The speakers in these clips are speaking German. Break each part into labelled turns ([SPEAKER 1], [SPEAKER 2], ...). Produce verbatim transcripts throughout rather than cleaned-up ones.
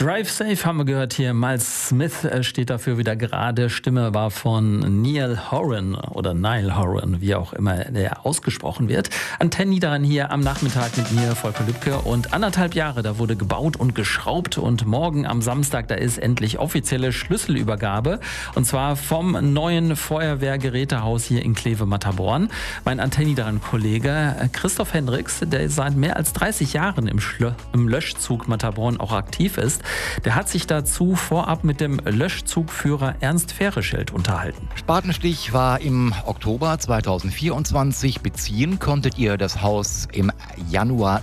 [SPEAKER 1] Drive Safe haben wir gehört hier. Miles Smith äh, steht dafür wieder gerade. Stimme war von Neil Horan oder Niall Horan, wie auch immer der ausgesprochen wird. Antennen Niederrhein hier am Nachmittag mit mir, Volker Lübke. Und anderthalb Jahre, da wurde gebaut und geschraubt. Und morgen am Samstag, da ist endlich offizielle Schlüsselübergabe. Und zwar vom neuen Feuerwehrgerätehaus hier in Kleve-Matterborn. Mein Antennen Niederrhein-Kollege Christoph Hendricks, der seit mehr als dreißig Jahren im, Schlö- im Löschzug Matterborn auch aktiv ist, der hat sich dazu vorab mit dem Löschzugführer Ernst Fähreschild unterhalten.
[SPEAKER 2] Spatenstich war im Oktober zweitausendvierundzwanzig. Beziehen konntet ihr das Haus im Januar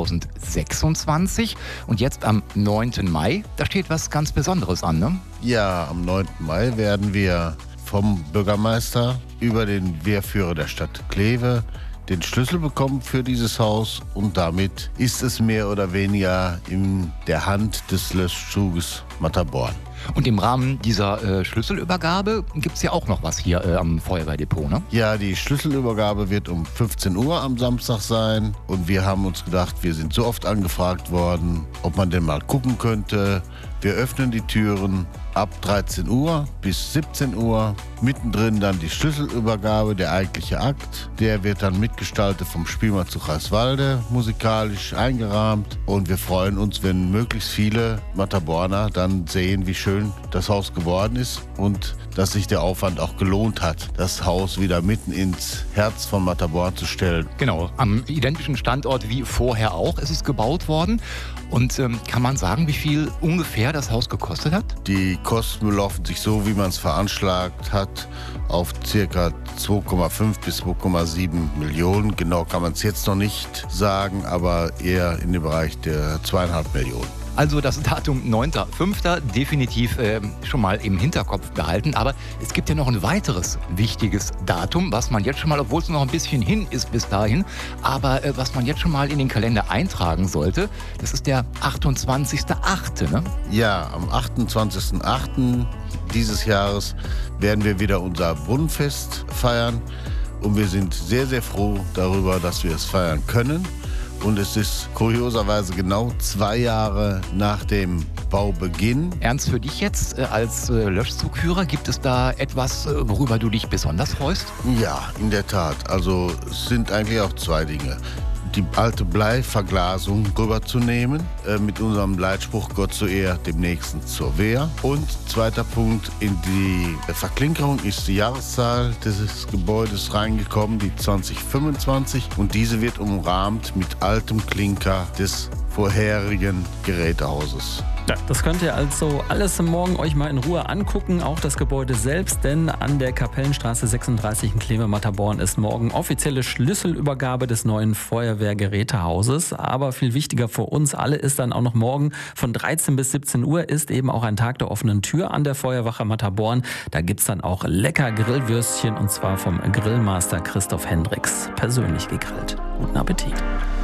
[SPEAKER 2] zweitausendsechsundzwanzig. Und jetzt am neunten Mai, da steht was ganz Besonderes an, ne?
[SPEAKER 3] Ja, am neunten Mai werden wir vom Bürgermeister über den Wehrführer der Stadt Kleve den Schlüssel bekommen für dieses Haus, und damit ist es mehr oder weniger in der Hand des Löschzuges Matterborn.
[SPEAKER 2] Und im Rahmen dieser äh, Schlüsselübergabe gibt es ja auch noch was hier äh, am Feuerwehrdepot, ne?
[SPEAKER 3] Ja, die Schlüsselübergabe wird um fünfzehn Uhr am Samstag sein, und wir haben uns gedacht, wir sind so oft angefragt worden, ob man denn mal gucken könnte. Wir öffnen die Türen ab dreizehn Uhr bis siebzehn Uhr. Mittendrin dann die Schlüsselübergabe, der eigentliche Akt. Der wird dann mitgestaltet vom Spielmannszug Reiswalde, musikalisch eingerahmt. Und wir freuen uns, wenn möglichst viele Matterborner dann sehen, wie schön das Haus geworden ist und dass sich der Aufwand auch gelohnt hat, das Haus wieder mitten ins Herz von Matterborn zu stellen.
[SPEAKER 2] Genau, am identischen Standort wie vorher auch ist es gebaut worden. Und ähm, kann man sagen, wie viel ungefähr das Haus gekostet hat?
[SPEAKER 3] Die Kosten belaufen sich so, wie man es veranschlagt hat, auf ca. zwei Komma fünf bis zwei Komma sieben Millionen. Genau kann man es jetzt noch nicht sagen, aber eher in dem Bereich der zweieinhalb Millionen.
[SPEAKER 2] Also das Datum neunter fünfter definitiv äh, schon mal im Hinterkopf behalten. Aber es gibt ja noch ein weiteres wichtiges Datum, was man jetzt schon mal, obwohl es noch ein bisschen hin ist bis dahin, aber äh, was man jetzt schon mal in den Kalender eintragen sollte. Das ist der achtundzwanzigster achte, ne?
[SPEAKER 3] Ja, am achtundzwanzigsten achten dieses Jahres werden wir wieder unser Brunnenfest feiern. Und wir sind sehr, sehr froh darüber, dass wir es feiern können. Und es ist kurioserweise genau zwei Jahre nach dem Baubeginn.
[SPEAKER 2] Ernst, für dich jetzt äh, als äh, Löschzugführer, gibt es da etwas, äh, worüber du dich besonders freust?
[SPEAKER 3] Ja, in der Tat. Also es sind eigentlich auch zwei Dinge. Die alte Bleiverglasung rüberzunehmen, äh, mit unserem Leitspruch Gott zur Ehr, dem Nächsten zur Wehr. Und zweiter Punkt, in die Verklinkerung ist die Jahreszahl des Gebäudes reingekommen, die zwanzig fünfundzwanzig. Und diese wird umrahmt mit altem Klinker des vorherigen Gerätehauses.
[SPEAKER 1] Ja, das könnt ihr also alles morgen euch mal in Ruhe angucken, auch das Gebäude selbst, denn an der Kapellenstraße sechsunddreißig in Kleve-Matterborn ist morgen offizielle Schlüsselübergabe des neuen Feuerwehrgerätehauses. Aber viel wichtiger für uns alle ist dann auch noch morgen von dreizehn bis siebzehn Uhr ist eben auch ein Tag der offenen Tür an der Feuerwache Matterborn. Da gibt's dann auch lecker Grillwürstchen, und zwar vom Grillmaster Christoph Hendricks, persönlich gegrillt. Guten Appetit!